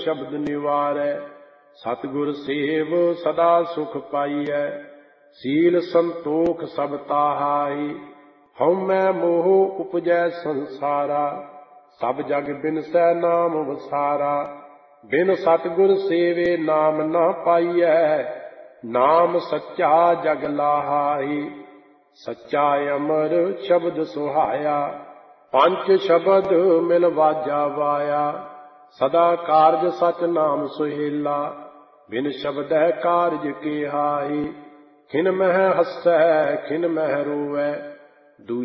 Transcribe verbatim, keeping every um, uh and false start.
शब्द निवारै। सतगुर सेव सदा सुख पाइयै। सील संतोख सब ताहाई। हउमੈ मोह उपजै संसारा। सब जग बिनसै नाम वसारा। बिन सतगुर सेवे नाम न पाइयै। नाम सच्चा जग लाहाई। सच्चा अमर शब्द सुहाया। पंच शब्द मिल वाजा वाया। सदा कारज सच नाम सुहेला। बिन शब्दै कारज के हाई। खिन मह हसै खिन मह रोवै।